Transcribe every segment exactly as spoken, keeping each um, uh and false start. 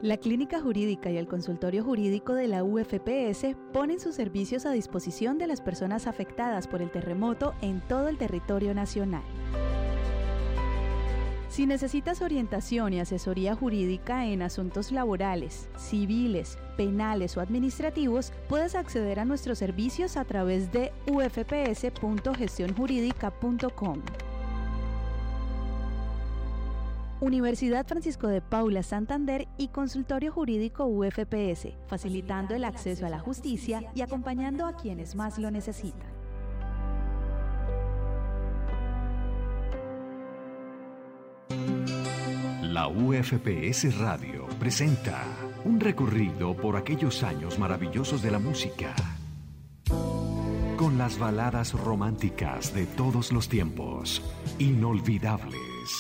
La Clínica Jurídica y el Consultorio Jurídico de la U F P S ponen sus servicios a disposición de las personas afectadas por el terremoto en todo el territorio nacional. Si necesitas orientación y asesoría jurídica en asuntos laborales, civiles, penales o administrativos, puedes acceder a nuestros servicios a través de u f p s punto gestión jurídica punto com. Universidad Francisco de Paula Santander y Consultorio Jurídico U F P S, facilitando el acceso a la justicia y acompañando a quienes más lo necesitan. La U F P S Radio presenta un recorrido por aquellos años maravillosos de la música, con las baladas románticas de todos los tiempos, inolvidables.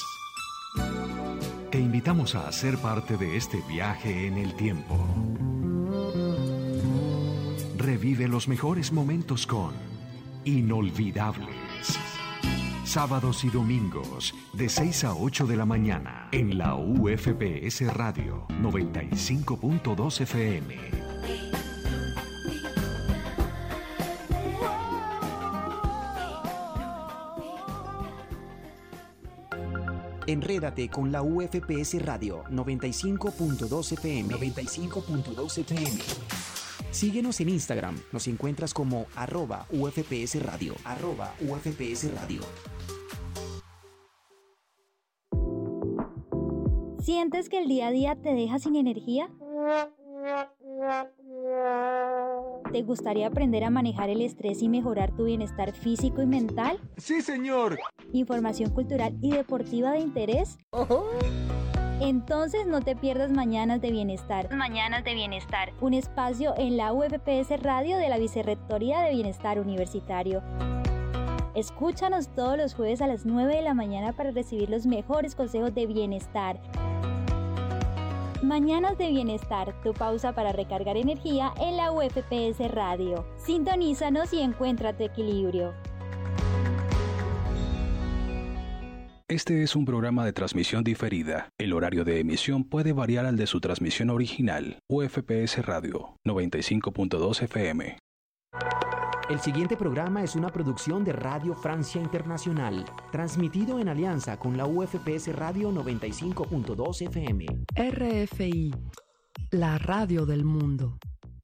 Te invitamos a ser parte de este viaje en el tiempo. Revive los mejores momentos con Inolvidables. Sábados y domingos, de seis a ocho de la mañana, en la U F P S Radio noventa y cinco punto dos F M. Enrédate con la U F P S Radio noventa y cinco punto dos F M. noventa y cinco punto dos F M. Síguenos en Instagram, nos encuentras como arroba U F P S Radio, arroba U F P S Radio. ¿Sientes que el día a día te deja sin energía? ¿Te gustaría aprender a manejar el estrés y mejorar tu bienestar físico y mental? ¡Sí, señor! ¿Información cultural y deportiva de interés? Uh-huh. Entonces no te pierdas Mañanas de Bienestar. Mañanas de Bienestar. Un espacio en la U F P S Radio de la Vicerrectoría de Bienestar Universitario. Escúchanos todos los jueves a las nueve de la mañana para recibir los mejores consejos de bienestar. Mañanas de Bienestar, tu pausa para recargar energía en la U F P S Radio. Sintonízanos y encuentra tu equilibrio. Este es un programa de transmisión diferida. El horario de emisión puede variar al de su transmisión original. U F P S Radio, noventa y cinco punto dos F M. El siguiente programa es una producción de Radio Francia Internacional, transmitido en alianza con la U F P S Radio noventa y cinco punto dos F M. R F I, la radio del mundo.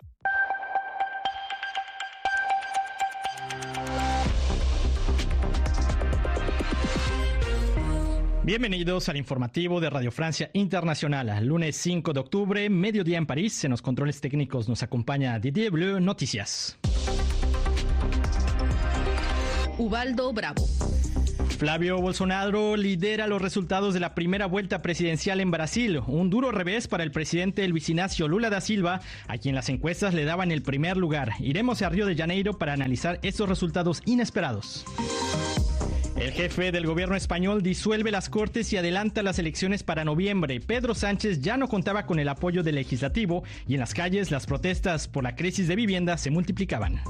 Bienvenidos al informativo de Radio Francia Internacional. Lunes cinco de octubre, mediodía en París. En los controles técnicos nos acompaña Didier Bleu. Noticias. Ubaldo Bravo. Flavio Bolsonaro lidera los resultados de la primera vuelta presidencial en Brasil. Un duro revés para el presidente Luis Ignacio Lula da Silva, a quien las encuestas le daban el primer lugar. Iremos a Río de Janeiro para analizar estos resultados inesperados. El jefe del gobierno español disuelve las Cortes y adelanta las elecciones para noviembre. Pedro Sánchez ya no contaba con el apoyo del legislativo y en las calles las protestas por la crisis de vivienda se multiplicaban.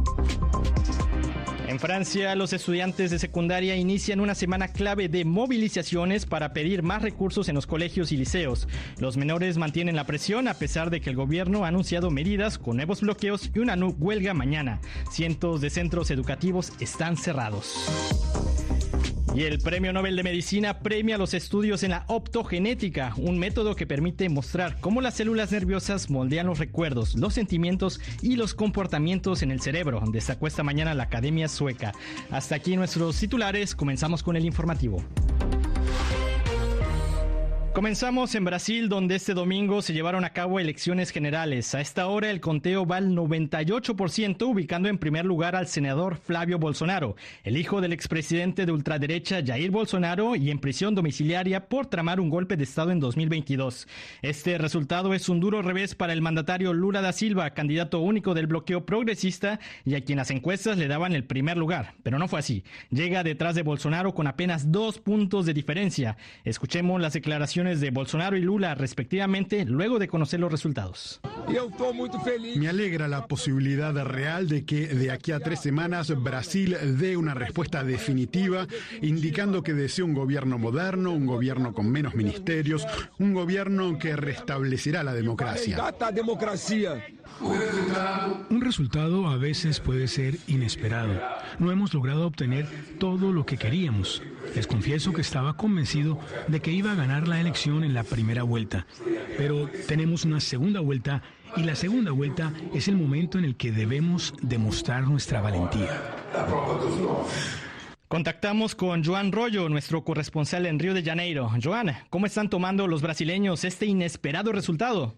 En Francia, los estudiantes de secundaria inician una semana clave de movilizaciones para pedir más recursos en los colegios y liceos. Los menores mantienen la presión a pesar de que el gobierno ha anunciado medidas con nuevos bloqueos y una huelga mañana. Cientos de centros educativos están cerrados. Y el Premio Nobel de Medicina premia los estudios en la optogenética, un método que permite mostrar cómo las células nerviosas moldean los recuerdos, los sentimientos y los comportamientos en el cerebro, destacó esta mañana la Academia Sueca. Hasta aquí nuestros titulares, comenzamos con el informativo. Comenzamos en Brasil, donde este domingo se llevaron a cabo elecciones generales. A esta hora el conteo va al noventa y ocho por ciento, ubicando en primer lugar al senador Flavio Bolsonaro, el hijo del expresidente de ultraderecha Jair Bolsonaro y en prisión domiciliaria por tramar un golpe de estado en dos mil veintidós. Este resultado es un duro revés para el mandatario Lula da Silva, candidato único del bloqueo progresista y a quien las encuestas le daban el primer lugar. Pero no fue así. Llega detrás de Bolsonaro con apenas dos puntos de diferencia. Escuchemos las declaraciones declaraciones de Bolsonaro y Lula respectivamente luego de conocer los resultados. Me alegra la posibilidad real de que de aquí a tres semanas Brasil dé una respuesta definitiva, indicando que desea un gobierno moderno, un gobierno con menos ministerios, un gobierno que restablecerá la democracia. Un resultado a veces puede ser inesperado. No hemos logrado obtener todo lo que queríamos. Les confieso que estaba convencido de que iba a ganar la elección en la primera vuelta. Pero tenemos una segunda vuelta y la segunda vuelta es el momento en el que debemos demostrar nuestra valentía. Contactamos con Joan Rollo, nuestro corresponsal en Río de Janeiro. Joan, ¿cómo están tomando los brasileños este inesperado resultado?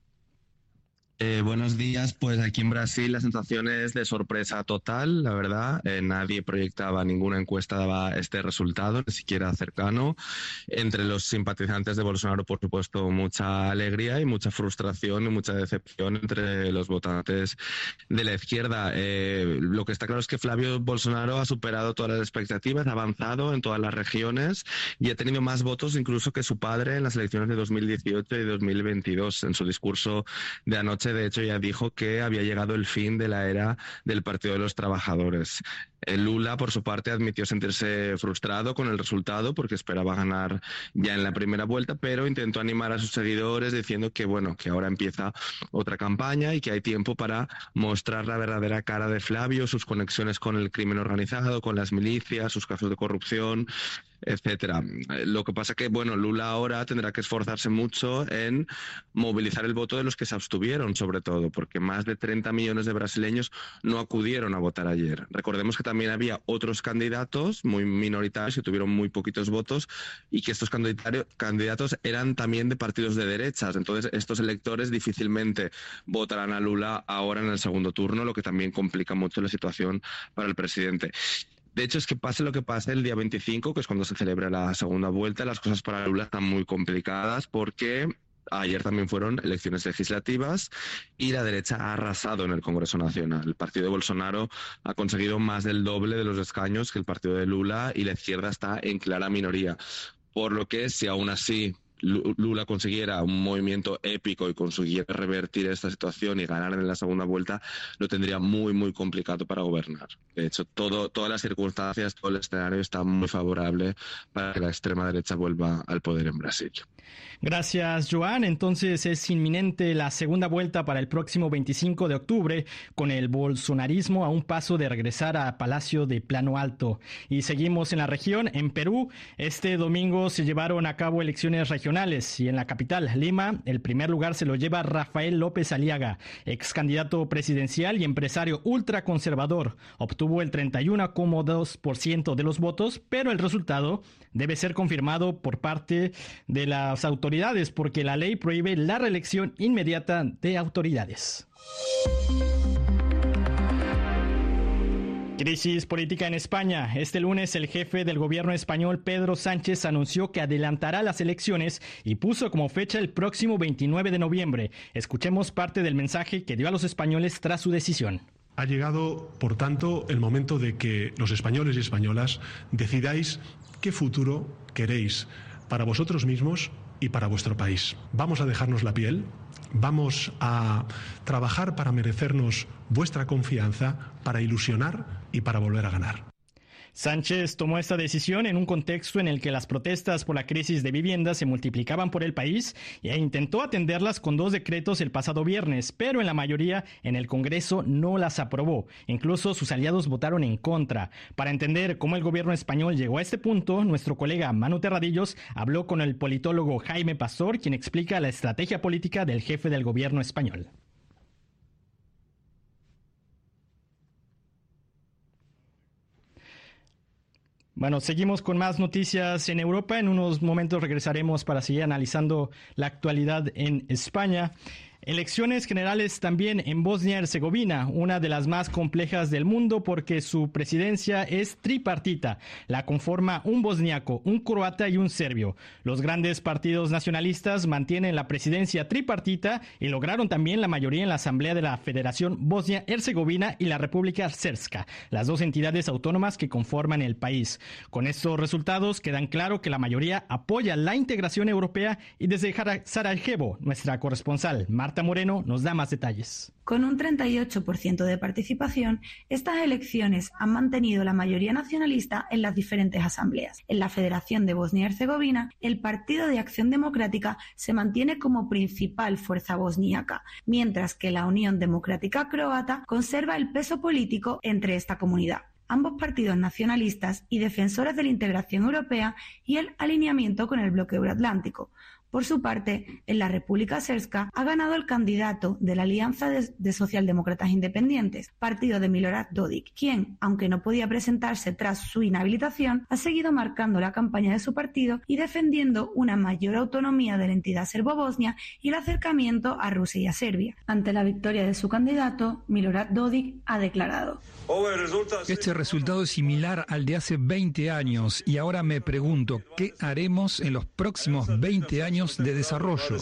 Eh, buenos días, pues aquí en Brasil la sensación es de sorpresa total, la verdad. Eh, nadie proyectaba, ninguna encuesta daba este resultado, ni siquiera cercano. Entre los simpatizantes de Bolsonaro, por supuesto, mucha alegría y mucha frustración y mucha decepción entre los votantes de la izquierda. Eh, lo que está claro es que Flavio Bolsonaro ha superado todas las expectativas, ha avanzado en todas las regiones y ha tenido más votos incluso que su padre en las elecciones de dos mil dieciocho y dos mil veintidós. En su discurso de anoche, de hecho, ya dijo que había llegado el fin de la era del Partido de los Trabajadores. Lula, por su parte, admitió sentirse frustrado con el resultado porque esperaba ganar ya en la primera vuelta, pero intentó animar a sus seguidores diciendo que, bueno, que ahora empieza otra campaña y que hay tiempo para mostrar la verdadera cara de Flavio, sus conexiones con el crimen organizado, con las milicias, sus casos de corrupción, etcétera. Lo que pasa que, bueno, Lula ahora tendrá que esforzarse mucho en movilizar el voto de los que se abstuvieron, sobre todo, porque más de treinta millones de brasileños no acudieron a votar ayer. Recordemos que también había otros candidatos muy minoritarios que tuvieron muy poquitos votos y que estos candidatos eran también de partidos de derechas. Entonces, estos electores difícilmente votarán a Lula ahora en el segundo turno, lo que también complica mucho la situación para el presidente. De hecho, es que pase lo que pase el día veinticinco, que es cuando se celebra la segunda vuelta, las cosas para Lula están muy complicadas porque ayer también fueron elecciones legislativas y la derecha ha arrasado en el Congreso Nacional. El partido de Bolsonaro ha conseguido más del doble de los escaños que el partido de Lula y la izquierda está en clara minoría. Por lo que, si aún así Lula consiguiera un movimiento épico y consiguiera revertir esta situación y ganar en la segunda vuelta, lo tendría muy, muy complicado para gobernar. De hecho, todo, todas las circunstancias, todo el escenario está muy favorable para que la extrema derecha vuelva al poder en Brasil. Gracias, Joan. Entonces es inminente la segunda vuelta para el próximo veinticinco de octubre, con el bolsonarismo a un paso de regresar a Palacio de Plano Alto. Y seguimos en la región. En Perú, este domingo se llevaron a cabo elecciones regionales y en la capital, Lima, el primer lugar se lo lleva Rafael López Aliaga, ex candidato presidencial y empresario ultraconservador. Obtuvo el treinta y uno coma dos por ciento de los votos, pero el resultado debe ser confirmado por parte de las autoridades porque la ley prohíbe la reelección inmediata de autoridades. Crisis política en España. Este lunes el jefe del gobierno español, Pedro Sánchez, anunció que adelantará las elecciones y puso como fecha el próximo veintinueve de noviembre. Escuchemos parte del mensaje que dio a los españoles tras su decisión. Ha llegado, por tanto, el momento de que los españoles y españolas decidáis qué futuro queréis para vosotros mismos y para vuestro país. Vamos a dejarnos la piel, vamos a trabajar para merecernos vuestra confianza, para ilusionar y para volver a ganar. Sánchez tomó esta decisión en un contexto en el que las protestas por la crisis de vivienda se multiplicaban por el país e intentó atenderlas con dos decretos el pasado viernes, pero en la mayoría en el Congreso no las aprobó. Incluso sus aliados votaron en contra. Para entender cómo el gobierno español llegó a este punto, nuestro colega Manu Terradillos habló con el politólogo Jaime Pastor, quien explica la estrategia política del jefe del gobierno español. Bueno, seguimos con más noticias en Europa. En unos momentos regresaremos para seguir analizando la actualidad en España. Elecciones generales también en Bosnia-Herzegovina, una de las más complejas del mundo porque su presidencia es tripartita. La conforma un bosniaco, un croata y un serbio. Los grandes partidos nacionalistas mantienen la presidencia tripartita y lograron también la mayoría en la Asamblea de la Federación Bosnia-Herzegovina y la República Srpska, las dos entidades autónomas que conforman el país. Con estos resultados quedan claro que la mayoría apoya la integración europea y desde Sarajevo, nuestra corresponsal Marta Moreno nos da más detalles. Con un treinta y ocho por ciento de participación, estas elecciones han mantenido la mayoría nacionalista en las diferentes asambleas. En la Federación de Bosnia y Herzegovina, el Partido de Acción Democrática se mantiene como principal fuerza bosníaca, mientras que la Unión Democrática Croata conserva el peso político entre esta comunidad. Ambos partidos nacionalistas y defensores de la integración europea y el alineamiento con el bloque euroatlántico. Por su parte, en la República Srpska ha ganado el candidato de la Alianza de, de Socialdemócratas Independientes, partido de Milorad Dodik, quien, aunque no podía presentarse tras su inhabilitación, ha seguido marcando la campaña de su partido y defendiendo una mayor autonomía de la entidad serbo-bosnia y el acercamiento a Rusia y a Serbia. Ante la victoria de su candidato, Milorad Dodik ha declarado: Este resultado es similar al de hace veinte años y ahora me pregunto, ¿qué haremos en los próximos veinte años de desarrollo?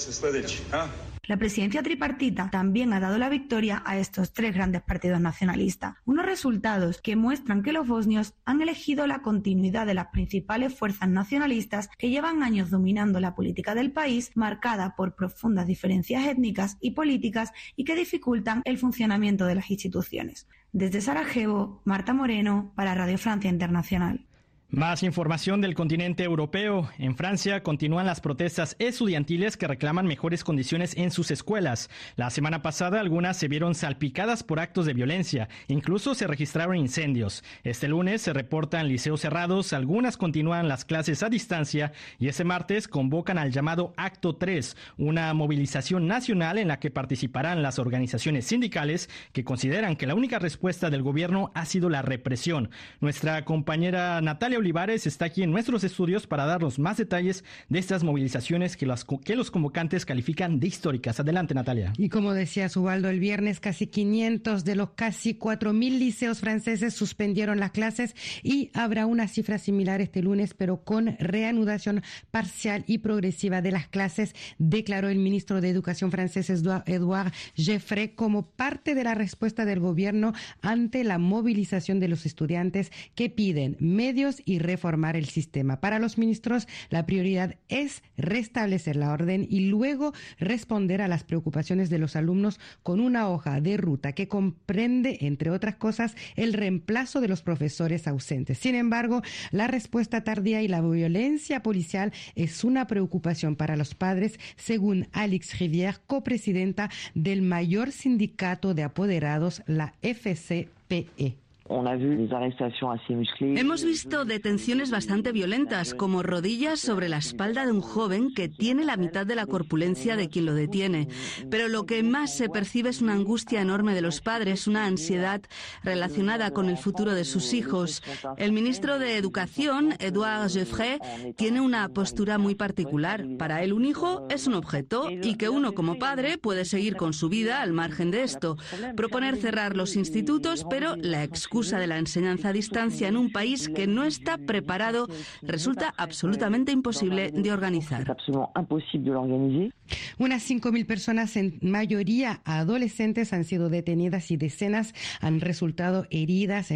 La presidencia tripartita también ha dado la victoria a estos tres grandes partidos nacionalistas, unos resultados que muestran que los bosnios han elegido la continuidad de las principales fuerzas nacionalistas que llevan años dominando la política del país, marcada por profundas diferencias étnicas y políticas y que dificultan el funcionamiento de las instituciones. Desde Sarajevo, Marta Moreno para Radio Francia Internacional. Más información del continente europeo. En Francia continúan las protestas estudiantiles que reclaman mejores condiciones en sus escuelas. La semana pasada algunas se vieron salpicadas por actos de violencia. Incluso se registraron incendios. Este lunes se reportan liceos cerrados, algunas continúan las clases a distancia y ese martes convocan al llamado Acto tres, una movilización nacional en la que participarán las organizaciones sindicales que consideran que la única respuesta del gobierno ha sido la represión. Nuestra compañera Natalia Olivares está aquí en nuestros estudios para darnos más detalles de estas movilizaciones que, las, que los convocantes califican de históricas. Adelante, Natalia. Y como decía Ubaldo, el viernes casi quinientos de los casi cuatro mil liceos franceses suspendieron las clases y habrá una cifra similar este lunes, pero con reanudación parcial y progresiva de las clases, declaró el ministro de Educación francés Édouard Geoffroy como parte de la respuesta del gobierno ante la movilización de los estudiantes que piden medios y reformar el sistema. Para los ministros, la prioridad es restablecer la orden y luego responder a las preocupaciones de los alumnos con una hoja de ruta que comprende, entre otras cosas, el reemplazo de los profesores ausentes. Sin embargo, la respuesta tardía y la violencia policial es una preocupación para los padres, según Alix Rivière, copresidenta del mayor sindicato de apoderados, la F C P E. Hemos visto detenciones bastante violentas, como rodillas sobre la espalda de un joven que tiene la mitad de la corpulencia de quien lo detiene. Pero lo que más se percibe es una angustia enorme de los padres, una ansiedad relacionada con el futuro de sus hijos. El ministro de Educación, Édouard Geoffroy, tiene una postura muy particular. Para él, un hijo es un objeto y que uno como padre puede seguir con su vida al margen de esto. Proponer cerrar los institutos, pero la excusa de la enseñanza a distancia en un país que no está preparado resulta absolutamente imposible de organizar. Unas cinco mil personas, en mayoría adolescentes, han sido detenidas y decenas han resultado heridas en